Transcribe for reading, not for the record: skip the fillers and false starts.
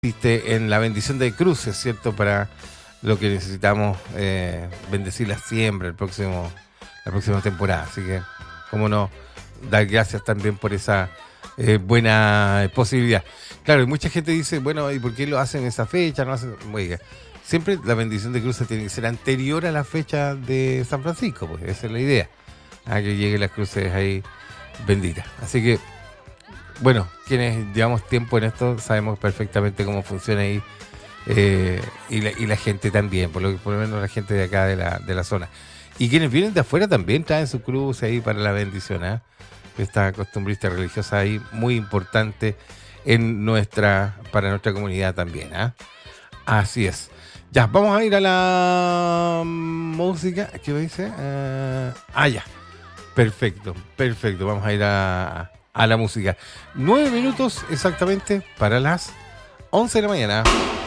consiste en la bendición de cruces, ¿cierto? Para lo que necesitamos bendecir la siembra la próxima temporada. Así que, cómo no, dar gracias también por esa buena posibilidad. Claro, y mucha gente dice, bueno, ¿y por qué lo hacen en esa fecha? No hacen... Oiga, siempre la bendición de cruces tiene que ser anterior a la fecha de San Francisco, pues esa es la idea. A que lleguen las cruces ahí benditas. Así que, bueno, quienes llevamos tiempo en esto sabemos perfectamente cómo funciona ahí y la gente también, por lo menos la gente de acá de la zona. Y quienes vienen de afuera también traen su cruz ahí para la bendición, ¿eh? Esta costumbrista religiosa ahí muy importante para nuestra comunidad también, ¿eh? Así es. Ya, vamos a ir a la música. ¿Qué me dice? Ya. Perfecto. Vamos a ir a la música. 9 minutos exactamente para las 11 de la mañana.